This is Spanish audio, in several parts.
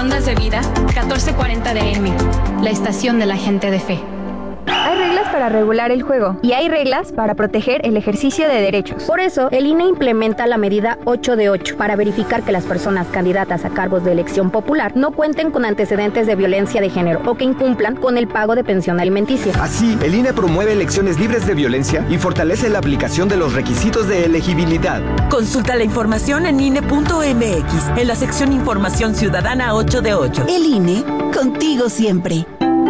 Ondas de Vida, 1440 de AM, la estación de la gente de fe. Hay reglas para regular el juego y hay reglas para proteger el ejercicio de derechos. Por eso, el INE implementa la medida 8 de 8 para verificar que las personas candidatas a cargos de elección popular no cuenten con antecedentes de violencia de género o que incumplan con el pago de pensión alimenticia. Así, el INE promueve elecciones libres de violencia y fortalece la aplicación de los requisitos de elegibilidad. Consulta la información en INE.mx, en la sección Información Ciudadana 8 de 8. El INE, contigo siempre.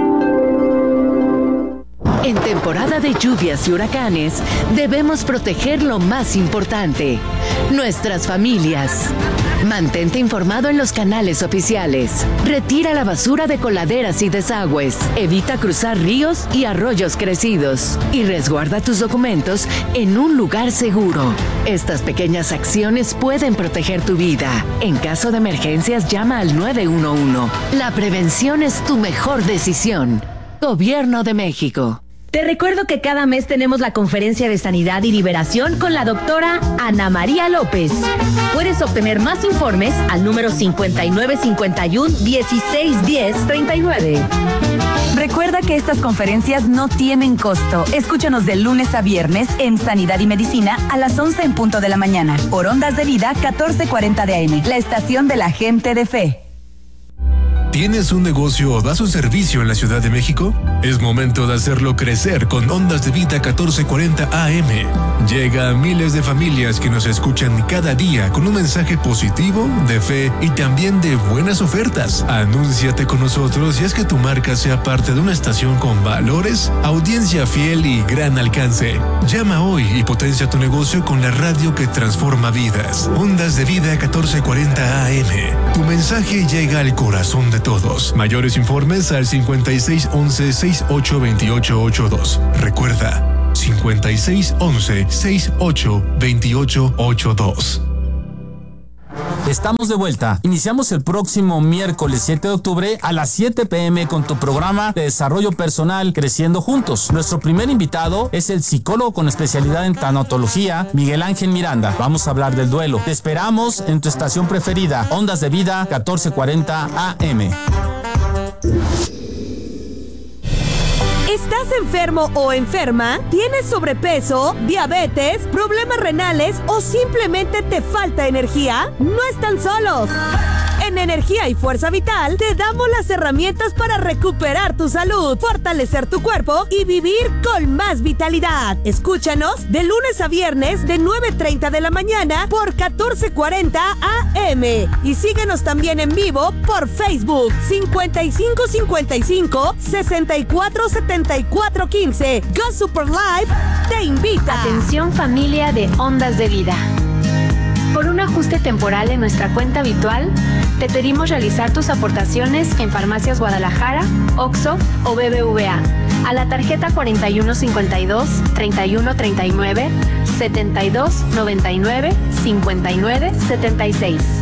En temporada de lluvias y huracanes, debemos proteger lo más importante, nuestras familias. Mantente informado en los canales oficiales. Retira la basura de coladeras y desagües. Evita cruzar ríos y arroyos crecidos. Y resguarda tus documentos en un lugar seguro. Estas pequeñas acciones pueden proteger tu vida. En caso de emergencias, llama al 911. La prevención es tu mejor decisión. Gobierno de México. Te recuerdo que cada mes tenemos la conferencia de sanidad y liberación con la doctora Ana María López. Puedes obtener más informes al número 5951-1610-39. Recuerda que estas conferencias no tienen costo. Escúchanos de lunes a viernes en Sanidad y Medicina a las 11 en punto de la mañana. Por Ondas de Vida 1440 de AM, la estación de la gente de fe. ¿Tienes un negocio o das un servicio en la Ciudad de México? Es momento de hacerlo crecer con Ondas de Vida 1440 AM. Llega a miles de familias que nos escuchan cada día con un mensaje positivo, de fe y también de buenas ofertas. Anúnciate con nosotros y haz que tu marca sea parte de una estación con valores, audiencia fiel y gran alcance. Llama hoy y potencia tu negocio con la radio que transforma vidas. Ondas de Vida 1440 AM. Tu mensaje llega al corazón de todos. Mayores informes al 5611-682882. Recuerda, 5611-682882. Estamos de vuelta. Iniciamos el próximo miércoles 7 de octubre a las 7 p.m. con tu programa de desarrollo personal Creciendo Juntos. Nuestro primer invitado es el psicólogo con especialidad en tanatología, Miguel Ángel Miranda. Vamos a hablar del duelo. Te esperamos en tu estación preferida, Ondas de Vida 1440 AM. ¿Estás enfermo o enferma? ¿Tienes sobrepeso, diabetes, problemas renales o simplemente te falta energía? No están solos. En Energía y Fuerza Vital te damos las herramientas para recuperar tu salud, fortalecer tu cuerpo y vivir con más vitalidad. Escúchanos de lunes a viernes de 9:30 de la mañana por 1440 AM. Y síguenos también en vivo por Facebook 5555 647415. Go Super Live te invita. Atención familia de Ondas de Vida. Por un ajuste temporal en nuestra cuenta habitual, te pedimos realizar tus aportaciones en Farmacias Guadalajara, OXXO o BBVA a la tarjeta 4152 3139 7299 5976.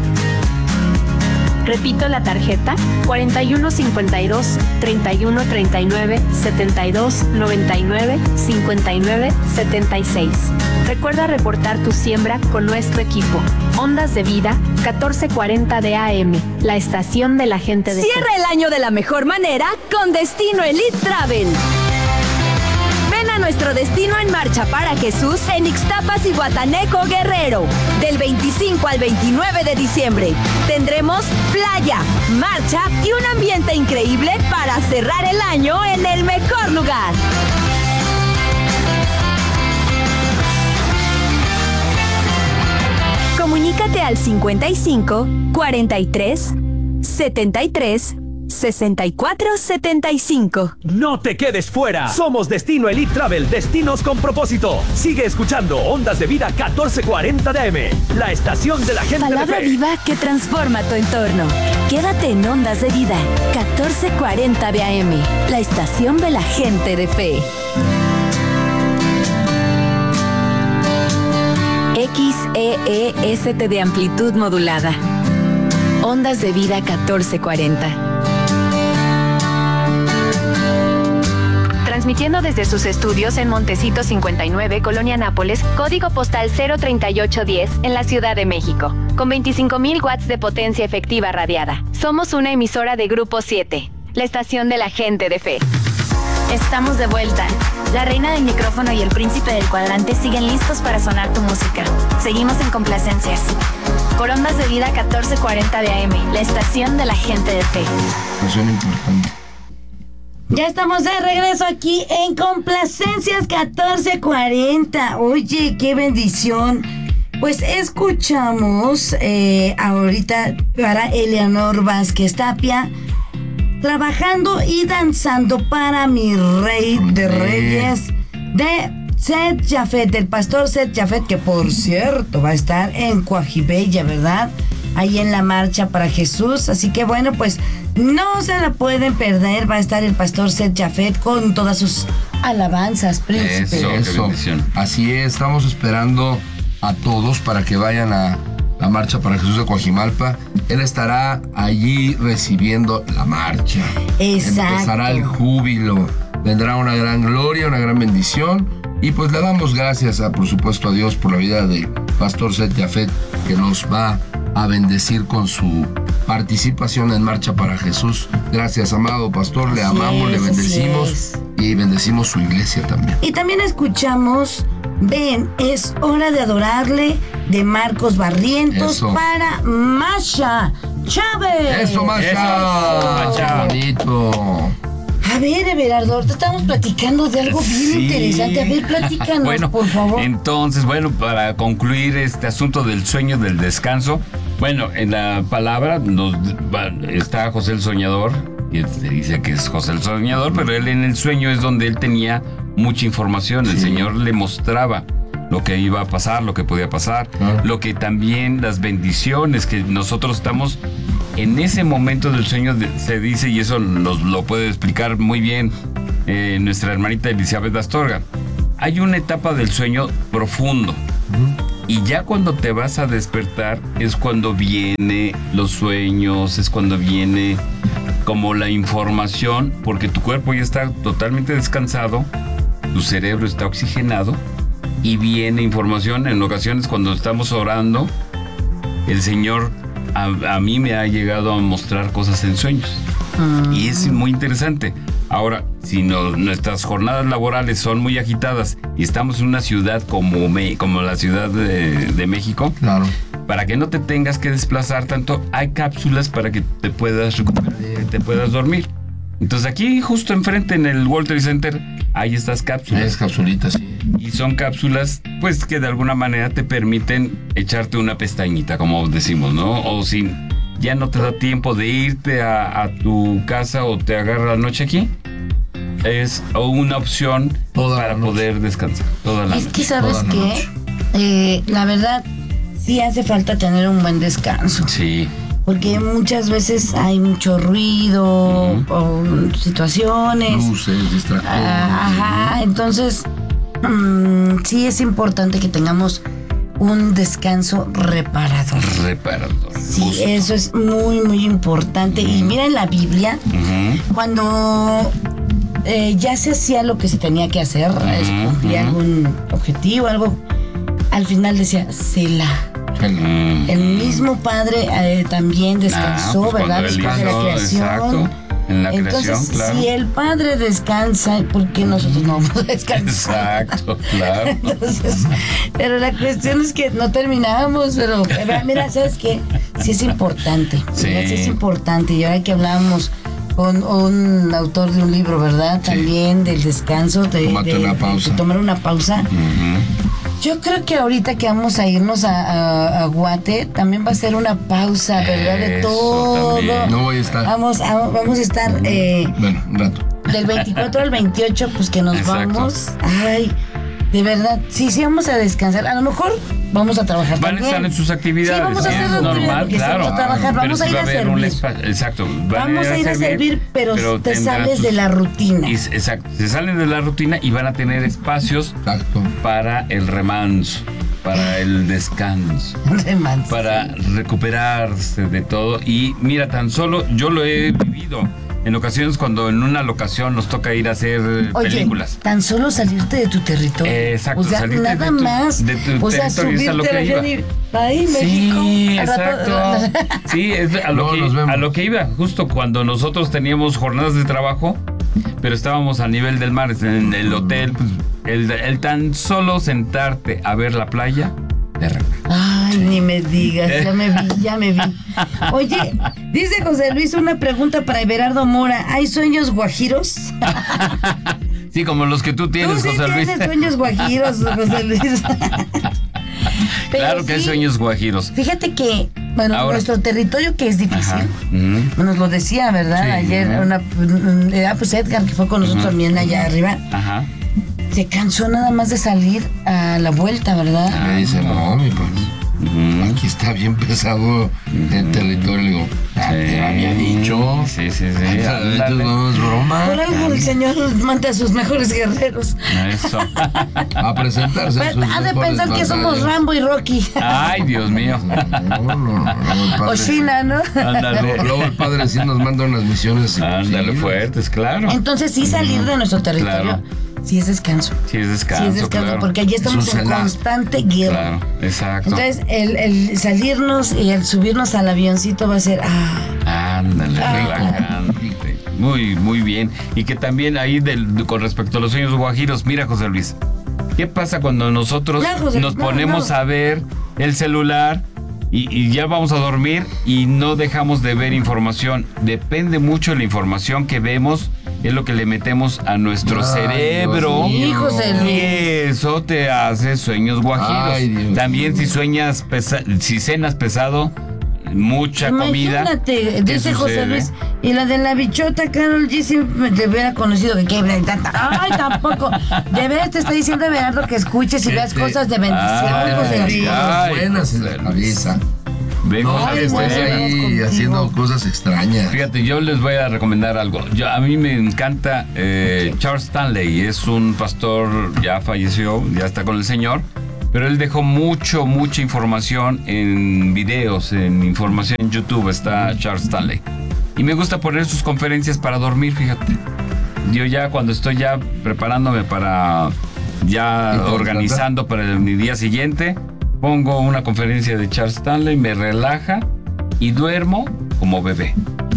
Repito la tarjeta 4152 3139 7299 5976. Recuerda reportar tu siembra con nuestro equipo. Ondas de Vida 1440 de AM, la estación de la gente de Cierra el año de la mejor manera con Destino Elite Travel. Ven a nuestro destino en marcha para Jesús en Ixtapas y Guatanejo, Guerrero. Del 25 al 29 de diciembre tendremos playa, marcha y un ambiente increíble para cerrar el año en el mejor lugar. Comunícate al 55 43 73 6475. No te quedes fuera. Somos Destino Elite Travel, destinos con propósito. Sigue escuchando Ondas de Vida 1440 de AM, la estación de la gente de fe. Palabra viva que transforma tu entorno. Quédate en Ondas de Vida 1440 de AM, la estación de la gente de fe. XEEST de amplitud modulada. Ondas de Vida 1440. Transmitiendo desde sus estudios en Montecito 59, Colonia Nápoles, código postal 03810, en la Ciudad de México. con 25,000 watts de potencia efectiva radiada. Somos una emisora de Grupo 7, la estación de la gente de fe. Estamos de vuelta. La reina del micrófono y el príncipe del cuadrante siguen listos para sonar tu música. Seguimos en complacencias. Por Ondas de Vida 1440 de AM, la estación de la gente de fe. Canción importante. Ya estamos de regreso aquí en Complacencias 1440. Oye, qué bendición. Pues escuchamos ahorita para Eleanor Vázquez Tapia, Trabajando y danzando para mi rey de reyes, de Seth Jafet, del pastor Seth Jafet, que por cierto va a estar en Coajibeya, ¿verdad? Ahí en la marcha para Jesús. Así que bueno, pues no se la pueden perder. Va a estar el pastor Seth Jafet con todas sus alabanzas, príncipe. Eso. Así es, estamos esperando a todos para que vayan a la marcha para Jesús de Coajimalpa. Él estará allí recibiendo la marcha. Exacto. Empezará el júbilo. Vendrá una gran gloria, una gran bendición. Y pues le damos gracias, por supuesto, a Dios por la vida del pastor Seth Jafet, que nos va a bendecir con su participación en Marcha para Jesús. Gracias, amado pastor, le amamos, le bendecimos y bendecimos su iglesia también. Y también escuchamos Ven, es hora de adorarle, de Marcos Barrientos. Eso. Para Masha Chávez. Eso, Masha. Bonito. A ver, Everardo, te estamos platicando de algo bien interesante. A ver, platícanos, bueno, por favor. Entonces, para concluir este asunto del sueño, del descanso, en la palabra está José el Soñador, y se dice que es José el Soñador, pero él en el sueño es donde él tenía mucha información. El Señor le mostraba lo que iba a pasar, lo que podía pasar, lo que también las bendiciones que nosotros estamos en ese momento del sueño. Se dice, y eso lo puede explicar muy bien nuestra hermanita Elizabeth Astorga, hay una etapa del sueño profundo, y ya cuando te vas a despertar es cuando viene los sueños, es cuando viene como la información, porque tu cuerpo ya está totalmente descansado, tu cerebro está oxigenado y viene información. En ocasiones cuando estamos orando, el Señor a mí me ha llegado a mostrar cosas en sueños. Y es muy interesante. Ahora, si nuestras jornadas laborales son muy agitadas y estamos en una ciudad como la Ciudad de México, claro, para que no te tengas que desplazar tanto, hay cápsulas para que te puedas recuperar, te puedas dormir. Entonces aquí justo enfrente en el World Trade Center hay estas cápsulas. Es capsulitas, sí. Y son cápsulas, pues, que de alguna manera te permiten echarte una pestañita, como decimos, ¿no? O si ya no te da tiempo de irte a tu casa o te agarra la noche aquí, es una opción para poder descansar toda la noche. Es que, ¿sabes qué? La verdad, sí hace falta tener un buen descanso. Sí. Porque muchas veces hay mucho ruido o situaciones. Luces, distractores. Ajá, entonces sí es importante que tengamos un descanso reparador. Sí, justo. Eso es muy, muy importante. Y mira en la Biblia, cuando ya se hacía lo que se tenía que hacer, cumplir algún objetivo, algo, al final decía Selah. El mismo Padre también descansó, ¿verdad? Después de la creación. Exacto. En la Entonces, creación, claro. Si el Padre descansa, ¿por qué nosotros no vamos a descansar? Exacto, claro. Entonces, pero la cuestión es que no terminamos, pero mira, ¿sabes qué? Sí es importante. Sí. Mira, sí es importante. Y ahora que hablábamos con un autor de un libro, ¿verdad? También del descanso, de tomar una pausa. Yo creo que ahorita que vamos a irnos a Guate, también va a ser una pausa, ¿verdad? De todo. También. No voy a estar. Vamos a estar. Bueno, un rato. Del 24 al 28, pues que nos vamos. Ay, de verdad, sí vamos a descansar. A lo mejor vamos a trabajar Van a estar en sus actividades. Sí, vamos a hacer normal, claro. Vamos a trabajar, vamos a ir a servir. Exacto. Vamos a ir a servir, pero te sales de la rutina. Exacto. Se salen de la rutina y van a tener espacios para el remanso, para el descanso, para recuperarse de todo. Y mira, tan solo yo lo he vivido. en ocasiones cuando en una locación nos toca ir a hacer películas. Tan solo salirte de tu territorio. Exacto, o sea, salirte nada de tu, más. De tu o sea, territorio, es a lo que iba. Ahí, sí, México. Exacto. Sí, es a lo que iba. Justo cuando nosotros teníamos jornadas de trabajo, pero estábamos a nivel del mar, en el hotel, pues, el tan solo sentarte a ver la playa. Ay, ni me digas, ya me vi. Oye, dice José Luis una pregunta para Everardo Mora. ¿Hay sueños guajiros? Sí, como los que tú tienes, José Luis. ¿Tienes sueños guajiros, José Luis? Claro que hay sueños guajiros. Fíjate que, bueno, nuestro territorio que es difícil, nos lo decía, ¿verdad? Sí, ayer pues Edgar, que fue con nosotros también allá arriba. Ajá. Se cansó nada más de salir a la vuelta, ¿verdad? Me dice, no, mi padre, aquí está bien pesado el territorio. Le digo, te había dicho. Sí. No es broma. Por algo el Señor manda a sus mejores guerreros. Eso. A presentarse. Ha de pensar que somos Rambo y Rocky. Ay, Dios mío. No, o China, ¿no? Ándale. Luego el padre sí nos manda unas misiones. Ándale, fuertes, claro. Entonces sí salir de nuestro territorio. Claro. Sí es descanso. Sí es descanso, claro. Porque allí estamos en constante guerra. Claro, exacto. Entonces, el salirnos y el subirnos al avioncito va a ser... Ándale, relajante. Muy, muy bien. Y que también ahí con respecto a los sueños guajiros, mira, José Luis, ¿qué pasa cuando nosotros nos ponemos a ver el celular y ya vamos a dormir y no dejamos de ver información? Depende mucho de la información que vemos. Es lo que le metemos a nuestro cerebro. Y eso te hace sueños guajiros. También si sueñas si cenas pesado, mucha comida. Imagínate, dice José Luis, y la de la bichota, Carol G, siempre te hubiera conocido que tanta. Ay, tampoco. De veras te está diciendo Everardo que escuches y veas cosas de bendición, José Luis. Buenas en la cabeza. No, estés ahí haciendo cosas extrañas. Fíjate, yo les voy a recomendar algo. A mí me encanta Charles Stanley. Es un pastor, ya falleció, ya está con el Señor, pero él dejó mucha información en videos, en información en YouTube. Está Charles Stanley. Y me gusta poner sus conferencias para dormir, fíjate. Yo ya cuando estoy ya preparándome para, ya organizando para mi día siguiente, pongo una conferencia de Charles Stanley, me relaja y duermo como bebé.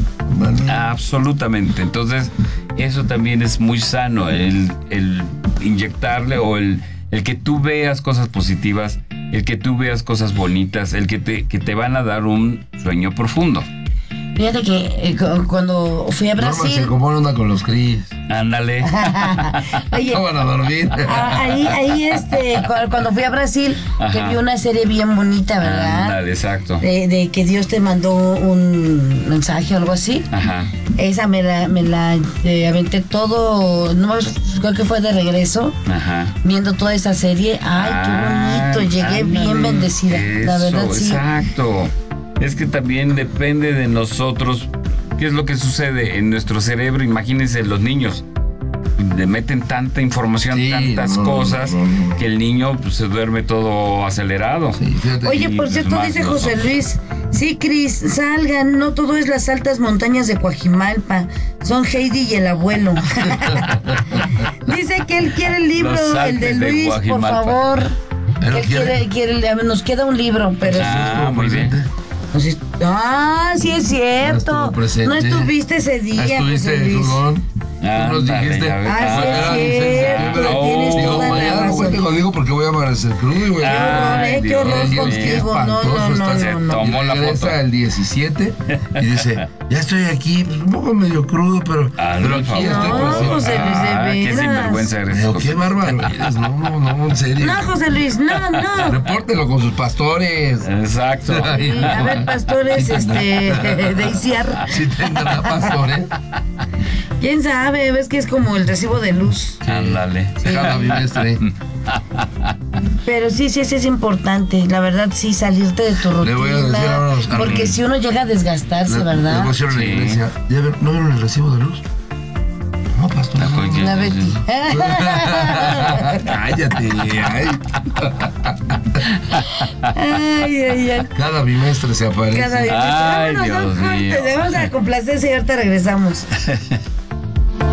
Absolutamente. Entonces, eso también es muy sano, el inyectarle o el que tú veas cosas positivas, el que tú veas cosas bonitas, el que te van a dar un sueño profundo. Fíjate que cuando fui a Brasil... se compone una con los críes. Ándale. Oye, no van a dormir. Ahí cuando fui a Brasil, que vi una serie bien bonita, ¿verdad? Ándale, exacto. De que Dios te mandó un mensaje o algo así. Ajá. Esa me la aventé todo, no creo que fue de regreso. Ajá. Viendo toda esa serie. Ay, qué bonito. Llegué bien bendecida. La verdad, sí. Exacto. Es que también depende de nosotros qué es lo que sucede en nuestro cerebro. Imagínense los niños, le meten tanta información, tantas cosas, que el niño pues, se duerme todo acelerado. Oye, por cierto, dice José Luis, sí, Cris, salgan, no todo es las altas montañas de Coajimalpa, son Heidi y el abuelo. Dice que él quiere el libro, el de Luis, por favor. Él quiere, nos queda un libro, pero muy bien. Sí es cierto. No estuviste ese día. ¿Estuviste, Luis? Nos dijiste. Tienes toda la razón. Conmigo porque voy a amanecer crudo y voy qué horror contigo. No. Se tomó la foto el 17 y dice, ya estoy aquí, un poco medio crudo, pero aquí estoy presente. José Luis, de veras. Qué sinvergüenza eres. Qué bárbaro eres. No, en serio. No, José Luis, no. Repórtelo con sus pastores. Exacto. A ver, pastores de Isiar. Sí tendrá pastores. ¿Quién sabe? Ves que es como el recibo de luz. Ándale. Cada bimestre. Pero sí es importante. La verdad, sí, salirte de tu rutina. Le voy a decir ahora porque si uno llega a desgastarse, ¿verdad? Le voy a decir a la iglesia, ¿no vieron el recibo de luz? No, pastor. La Betty. Cállate. Ay. Cada bimestre se aparece. Vámonos a un corte, vamos a la complacencia y ahorita regresamos.